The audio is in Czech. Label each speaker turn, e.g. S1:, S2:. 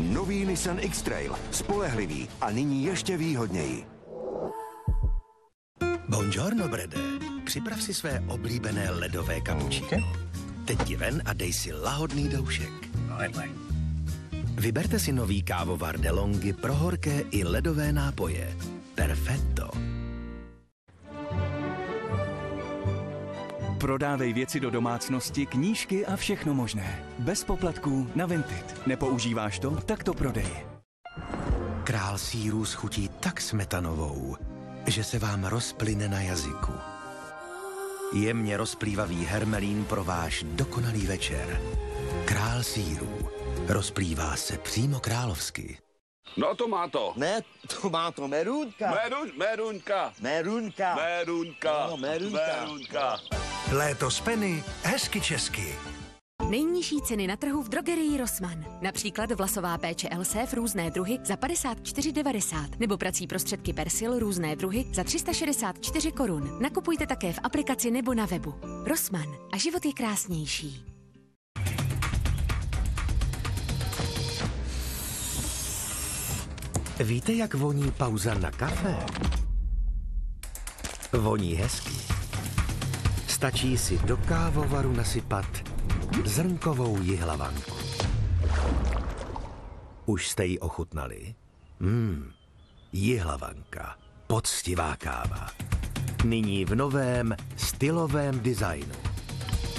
S1: Nový Nissan X-Trail. Spolehlivý a nyní ještě výhodněji.
S2: Buongiorno, Brede. Připrav si své oblíbené ledové kapučíno. Teď ti ven a dej si lahodný doušek. Vyberte si nový kávovar DeLonghi pro horké i ledové nápoje. Perfetto.
S3: Prodávej věci do domácnosti, knížky a všechno možné. Bez poplatků na Vinted. Nepoužíváš to? Tak to prodej.
S2: Král sýrů schutí tak smetanovou, že se vám rozplyne na jazyku. Jemně rozplývavý hermelín pro váš dokonalý večer. Král sýrů. Rozplývá se přímo královsky.
S4: No to má to.
S5: Ne, to má to merunka.
S4: Merunka.
S5: Merunka.
S4: Merunka.
S5: No, merunka.
S4: Merunka.
S2: Léto z Penny, hezky česky.
S6: Nejnižší ceny na trhu v drogerii Rossmann. Například vlasová péče Elsév různé druhy za 54,90 nebo prací prostředky Persil různé druhy za 364 korun. Nakupujte také v aplikaci nebo na webu. Rossmann a život je krásnější.
S2: Víte, jak voní pauza na kafe? Voní hezky. Stačí si do kávovaru nasypat zrnkovou jihlavanku. Už jste ji ochutnali? Jihlavanka. Poctivá káva. Nyní v novém stylovém designu.